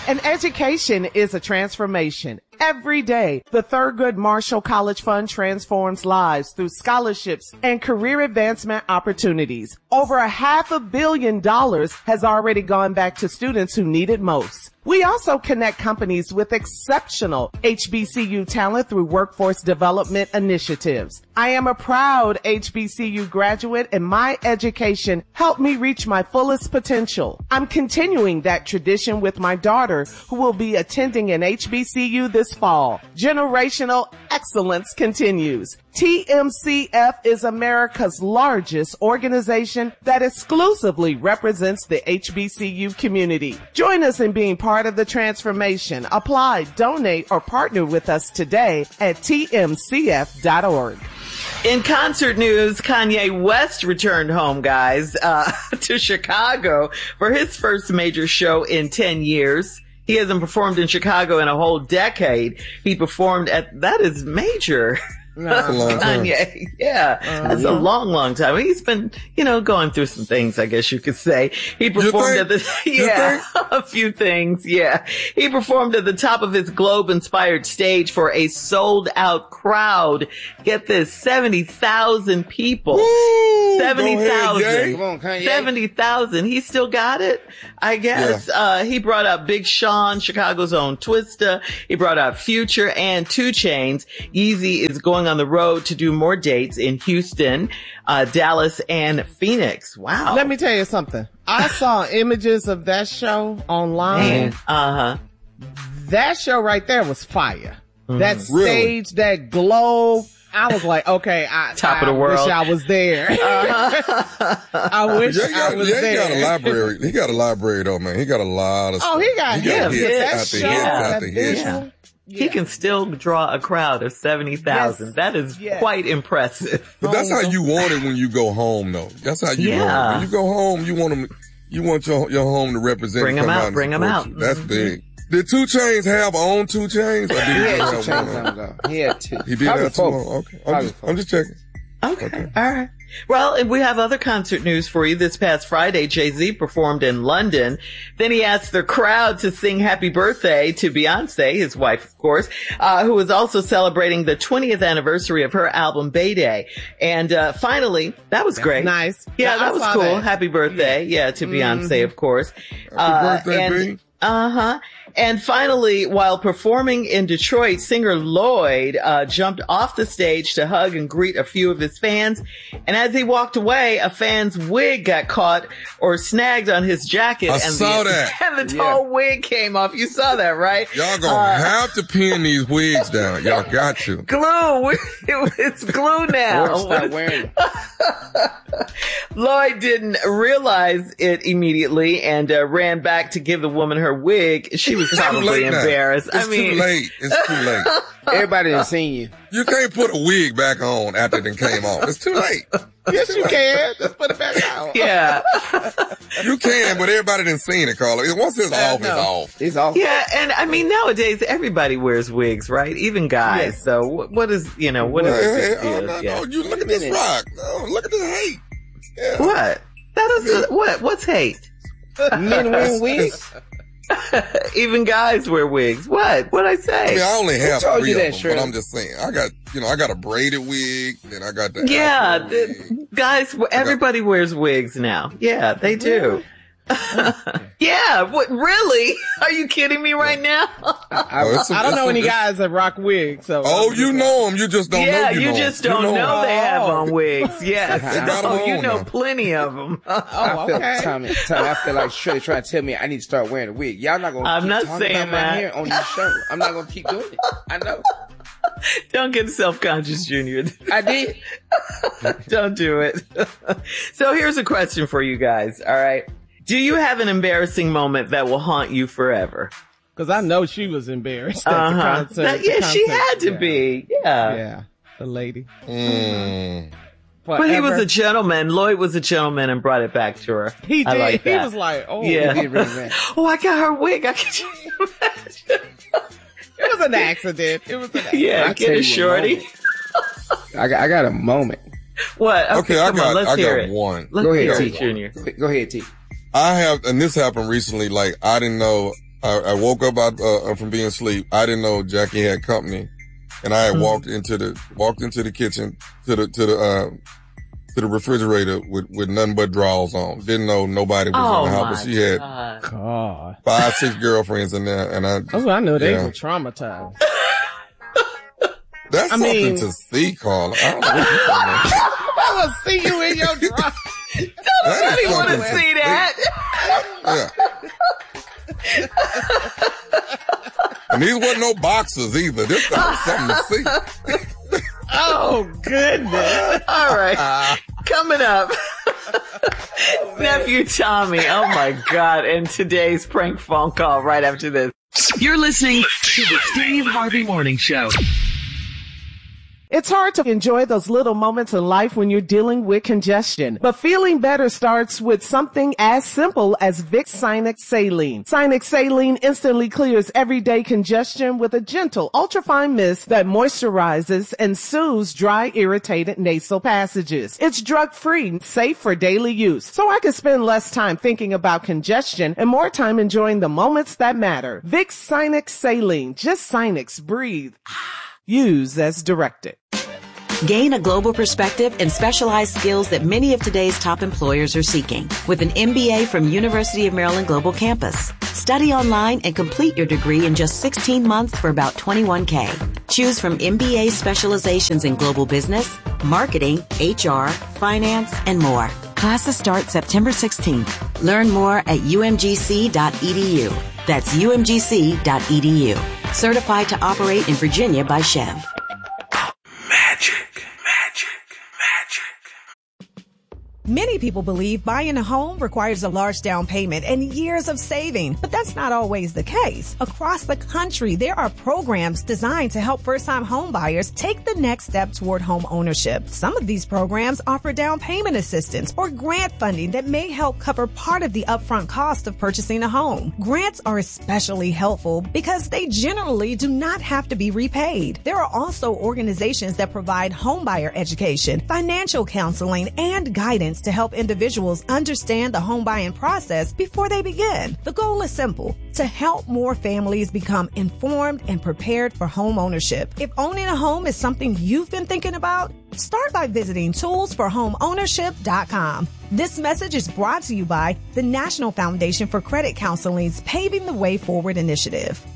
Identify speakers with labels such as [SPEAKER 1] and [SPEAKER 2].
[SPEAKER 1] An education is a transformation. Every day, the Thurgood Marshall College Fund transforms lives through scholarships and career advancement opportunities. Over $500 million has already gone back to students who need it most. We also connect companies with exceptional HBCU talent through workforce development initiatives. I am a proud HBCU graduate, and my education helped me reach my fullest potential. I'm continuing that tradition with my daughter, who will be attending an HBCU this fall. Generational excellence continues. TMCF is America's largest organization that exclusively represents the HBCU community. Join us in being part of the transformation. Apply, donate, or partner with us today at tmcf.org.
[SPEAKER 2] In concert news, Kanye West returned home, guys, to Chicago for his first major show in 10 years. He hasn't performed in Chicago in a whole decade. He performed that is major.
[SPEAKER 3] That's a long time.
[SPEAKER 2] Kanye. Yeah. That's a long, long time. He's been, going through some things, I guess you could say. He performed at a few things. Yeah. He performed at the top of his Globe-inspired stage for a sold-out crowd. Get this, 70,000 people. 70,000.
[SPEAKER 3] Come on, Kanye.
[SPEAKER 2] 70,000. He still got it, I guess. Yeah. He brought out Big Sean, Chicago's own Twista. He brought out Future and 2 Chainz. Yeezy is going on the road to do more dates in Houston, Dallas, and Phoenix. Wow.
[SPEAKER 1] Let me tell you something. I saw images of that show online. That show right there was fire. That stage, that glow. I was like, okay,
[SPEAKER 2] top of the world.
[SPEAKER 1] Wish I was there. I wish I was there.
[SPEAKER 3] He got a library. He got a library though, man. He got a lot of stuff.
[SPEAKER 1] Oh, he got
[SPEAKER 3] hits after hits.
[SPEAKER 2] Yeah. He can still draw a crowd of 70,000.
[SPEAKER 1] Yes.
[SPEAKER 2] That is quite impressive.
[SPEAKER 3] But that's how you want it when you go home, though. That's how you want it. When you go home, you want your home to represent.
[SPEAKER 2] Bring them out.
[SPEAKER 3] That's big. Did 2 Chainz have own 2 Chainz? Or did
[SPEAKER 4] he had 2 Chainz. He had 2.
[SPEAKER 3] He did have 2. Okay. I'm just checking.
[SPEAKER 2] Okay. All right. Well, and we have other concert news for you. This past Friday, Jay-Z performed in London. Then he asked the crowd to sing happy birthday to Beyonce, his wife, of course, who was also celebrating the 20th anniversary of her album Bay Day. And finally, that was great.
[SPEAKER 1] Nice.
[SPEAKER 2] Yeah, that was cool. That. Happy birthday. Yeah, to Beyonce, of course.
[SPEAKER 3] Happy birthday, B.
[SPEAKER 2] And finally, while performing in Detroit, singer Lloyd jumped off the stage to hug and greet a few of his fans. And as he walked away, a fan's wig got caught or snagged on his jacket.
[SPEAKER 3] I saw that.
[SPEAKER 2] And the whole wig came off. You saw that, right?
[SPEAKER 3] Y'all gonna have to pin these wigs down. Y'all got to.
[SPEAKER 2] Glue. It's glue now.
[SPEAKER 4] Stop wearing it.
[SPEAKER 2] Lloyd didn't realize it immediately and ran back to give the woman her wig. She was probably embarrassed.
[SPEAKER 3] It's too late. It's too late.
[SPEAKER 4] Everybody done seen you.
[SPEAKER 3] You can't put a wig back on after it came off. It's too late.
[SPEAKER 1] Yes, you can. Just put it back on.
[SPEAKER 2] Yeah.
[SPEAKER 3] You can, but everybody done seen it, Carla. Once it's off, it's off.
[SPEAKER 4] It's off.
[SPEAKER 2] Yeah, and I mean, nowadays, everybody wears wigs, right? Even guys.
[SPEAKER 1] Yes.
[SPEAKER 2] So what is, what is the deal?
[SPEAKER 3] No, you look at this rock. No, look at this hate. Yeah.
[SPEAKER 2] What? That is, what's hate?
[SPEAKER 4] Men wearing wigs?
[SPEAKER 2] Even guys wear wigs. What? What'd I say?
[SPEAKER 3] I mean, I only have 3 of them,
[SPEAKER 4] Shirley?
[SPEAKER 3] but I'm just saying. I got a braided wig, then I got the
[SPEAKER 2] guys, everybody wears wigs now. Yeah, they do. Yeah, what, really? Are you kidding me right now?
[SPEAKER 1] I don't know any guys that rock wigs, so.
[SPEAKER 3] Oh, you know them. You just don't know.
[SPEAKER 2] Yeah, you just don't know they have on wigs. Yes. You know
[SPEAKER 3] now.
[SPEAKER 2] plenty of them.
[SPEAKER 1] Oh, okay.
[SPEAKER 4] Tommy, I feel like Shirley trying to tell me I need to start wearing a wig. Y'all not gonna
[SPEAKER 2] I'm
[SPEAKER 4] keep
[SPEAKER 2] not
[SPEAKER 4] talking
[SPEAKER 2] saying
[SPEAKER 4] about my
[SPEAKER 2] that.
[SPEAKER 4] hair on this show. I'm not gonna keep doing it. I know.
[SPEAKER 2] Don't get self-conscious, Junior.
[SPEAKER 4] I did.
[SPEAKER 2] Don't do it. So here's a question for you guys. All right. Do you have an embarrassing moment that will haunt you forever?
[SPEAKER 1] Because I know she was embarrassed at the concert.
[SPEAKER 2] She had to be. Yeah.
[SPEAKER 1] Yeah. The lady.
[SPEAKER 2] But he was a gentleman. Lloyd was a gentleman and brought it back to her.
[SPEAKER 1] He did.
[SPEAKER 2] Like
[SPEAKER 1] he was like, oh.
[SPEAKER 2] Yeah.
[SPEAKER 4] He did really bad.
[SPEAKER 2] Oh, I got her wig. I can imagine.
[SPEAKER 1] It was an accident.
[SPEAKER 2] Yeah, get it, shorty.
[SPEAKER 4] I got a moment.
[SPEAKER 2] What? Okay,
[SPEAKER 3] I
[SPEAKER 2] let's hear
[SPEAKER 3] got
[SPEAKER 2] it.
[SPEAKER 3] one.
[SPEAKER 2] Let's
[SPEAKER 4] Go
[SPEAKER 2] hear
[SPEAKER 4] ahead,
[SPEAKER 2] it,
[SPEAKER 4] T.
[SPEAKER 2] Junior.
[SPEAKER 4] Go ahead, T.
[SPEAKER 3] I have, and this happened recently, like, I didn't know, I woke up out, from being asleep. I didn't know Jackie had company. And I had walked into the kitchen, to the refrigerator with nothing but drawers on. Didn't know nobody was in the house, but she had 5-6 girlfriends in there, and I
[SPEAKER 1] know they were traumatized.
[SPEAKER 3] That's something to see, Carla. I don't know what you're talking about.
[SPEAKER 1] I will see you in your drawers.
[SPEAKER 2] Nobody want to see that.
[SPEAKER 3] Yeah. And these wasn't no boxers either. This was something to see.
[SPEAKER 1] Oh, goodness.
[SPEAKER 2] All right. Coming up. Nephew Tommy. Oh, my God. And today's prank phone call right after this.
[SPEAKER 5] You're listening to the Steve Harvey Morning Show.
[SPEAKER 1] It's hard to enjoy those little moments in life when you're dealing with congestion. But feeling better starts with something as simple as Vicks Sinex Saline. Sinex Saline instantly clears everyday congestion with a gentle, ultrafine mist that moisturizes and soothes dry, irritated nasal passages. It's drug-free, safe for daily use. So I can spend less time thinking about congestion and more time enjoying the moments that matter. Vicks Sinex Saline. Just Sinex. Breathe. Use as directed.
[SPEAKER 6] Gain a global perspective and specialized skills that many of today's top employers are seeking with an MBA from University of Maryland Global Campus. Study online and complete your degree in just 16 months for about $21K. Choose from MBA specializations in global business, marketing, HR, finance, and more. Classes start September 16th. Learn more at umgc.edu. That's umgc.edu. Certified to operate in Virginia by Chev.
[SPEAKER 7] Many people believe buying a home requires a large down payment and years of saving, but that's not always the case. Across the country, there are programs designed to help first-time home buyers take the next step toward home ownership. Some of these programs offer down payment assistance or grant funding that may help cover part of the upfront cost of purchasing a home. Grants are especially helpful because they generally do not have to be repaid. There are also organizations that provide homebuyer education, financial counseling, and guidance to help individuals understand the home buying process before they begin. The goal is simple: to help more families become informed and prepared for home ownership. If owning a home is something you've been thinking about, start by visiting toolsforhomeownership.com. This message is brought to you by the National Foundation for Credit Counseling's Paving the Way Forward initiative.